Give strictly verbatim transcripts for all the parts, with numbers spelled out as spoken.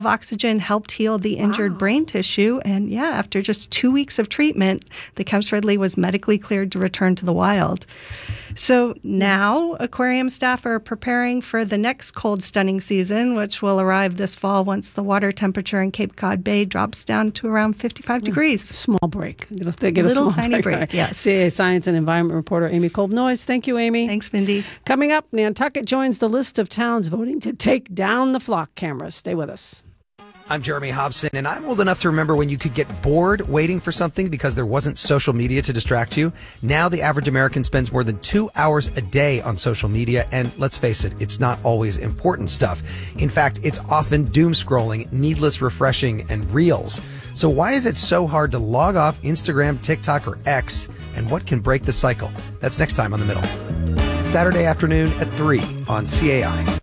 oxygen helped heal the injured Wow. brain tissue. And yeah, after just two weeks of treatment, the Kemp's Ridley was medically cleared to return to the wild. So now aquarium staff are preparing for the next cold, stunning season, which will arrive this fall once the water temperature in Cape Cod Bay drops down to around fifty-five degrees. Small break. They get a Little small tiny break, break. yes. C A A Science and Environment reporter Amy Kolb-Noyes. Thank you, Amy. Thanks, Mindy. Coming up, Nantucket joins the list of towns voting to take down the flock cameras. Stay with us. I'm Jeremy Hobson, and I'm old enough to remember when you could get bored waiting for something because there wasn't social media to distract you. Now the average American spends more than two hours a day on social media, and let's face it, it's not always important stuff. In fact, it's often doom scrolling, needless refreshing, and reels. So why is it so hard to log off Instagram, TikTok, or X, and what can break the cycle? That's next time on The Middle. Saturday afternoon at three on C A I.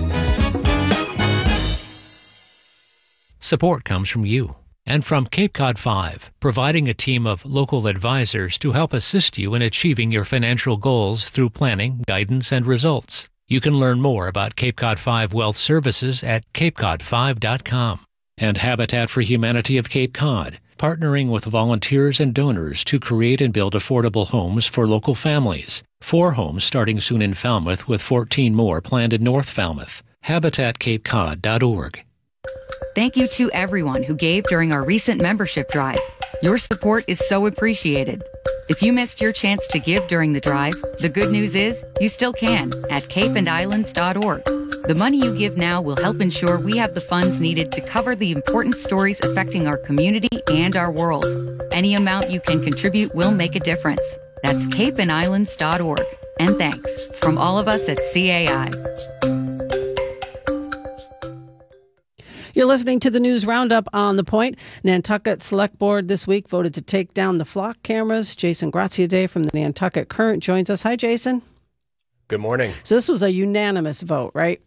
Support comes from you and from Cape Cod five, providing a team of local advisors to help assist you in achieving your financial goals through planning, guidance, and results. You can learn more about Cape Cod five Wealth Services at cape cod five dot com. And Habitat for Humanity of Cape Cod, partnering with volunteers and donors to create and build affordable homes for local families. Four homes starting soon in Falmouth, with fourteen more planned in North Falmouth. habitat cape cod dot org. Thank you to everyone who gave during our recent membership drive. Your support is so appreciated. If you missed your chance to give during the drive, the good news is you still can at cape and islands dot org. The money you give now will help ensure we have the funds needed to cover the important stories affecting our community and our world. Any amount you can contribute will make a difference. That's cape and islands dot org. And thanks from all of us at C A I. You're listening to the News Roundup on The Point. Nantucket Select Board this week voted to take down the flock cameras. Jason Graziadei from the Nantucket Current joins us. Hi, Jason. Good morning. So this was a unanimous vote, right?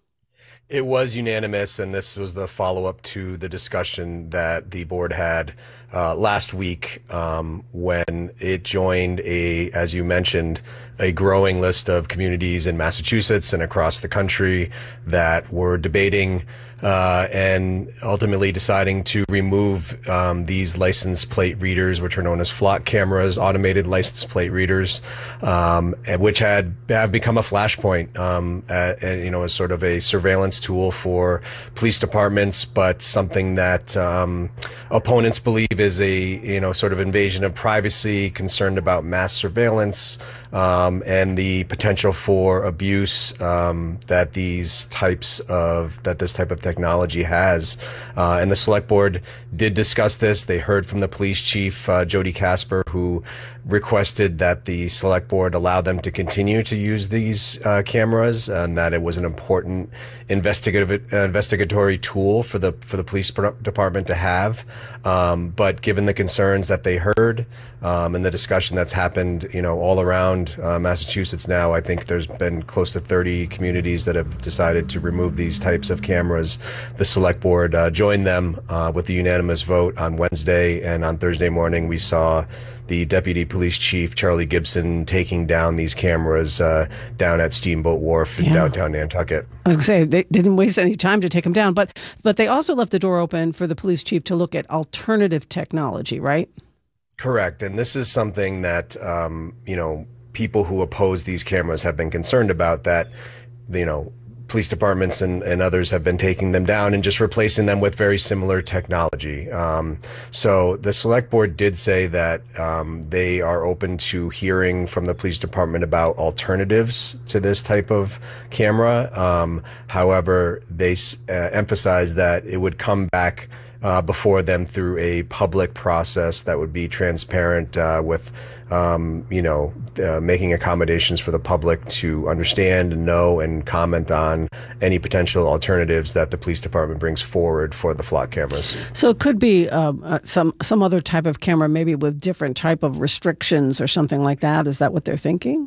It was unanimous, and this was the follow-up to the discussion that the board had uh, last week um, when it joined a, as you mentioned, a growing list of communities in Massachusetts and across the country that were debating uh, and ultimately deciding to remove um, these license plate readers, which are known as flock cameras, automated license plate readers, um, and which had have become a flashpoint, um, uh, and, you know, as sort of a surveillance tool for police departments, but something that um, opponents believe is a, you know, sort of invasion of privacy, concerned about mass surveillance, um, and the potential for abuse um, that these types of that this type of technology has. Uh, and the select board did discuss this. They heard from the police chief, uh, Jody Casper, who requested that the select board allow them to continue to use these uh, cameras, and that it was an important investigative uh, investigatory tool for the for the police department to have. Um, but given the concerns that they heard um, and the discussion that's happened, you know, all around uh, Massachusetts now, I think there's been close to thirty communities that have decided to remove these types of cameras. The select board uh, joined them uh, with a unanimous vote on Wednesday, and on Thursday morning we saw the deputy police chief, Charlie Gibson, taking down these cameras uh, down at Steamboat Wharf in yeah. downtown Nantucket. I was going to say, they didn't waste any time to take them down, but but they also left the door open for the police chief to look at alternative technology, right? Correct. And this is something that, um, you know, people who oppose these cameras have been concerned about, that, you know, police departments and, and others have been taking them down and just replacing them with very similar technology. Um, so the select board did say that um, they are open to hearing from the police department about alternatives to this type of camera. Um, however, they uh, emphasized that it would come back Uh, before them through a public process that would be transparent, uh, with, um, you know, uh, making accommodations for the public to understand and know and comment on any potential alternatives that the police department brings forward for the flock cameras. So it could be um, uh, some some other type of camera, maybe with different type of restrictions or something like that. Is that what they're thinking?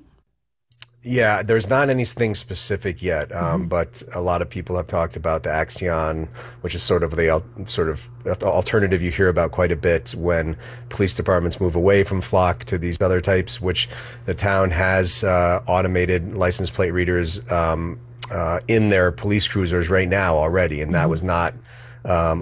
Yeah, there's not anything specific yet, um, Mm-hmm. but a lot of people have talked about the Axion, which is sort of the al- sort of alternative you hear about quite a bit when police departments move away from flock to these other types, which the town has uh, automated license plate readers um, uh, in their police cruisers right now already, and that was not um,